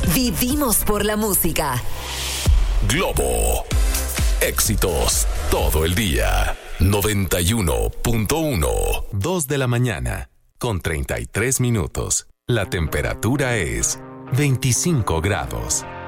Vivimos por la música. Globo. Éxitos todo el día. 91.1. 2 de la mañana, con 33 minutos. La temperatura es 25 grados.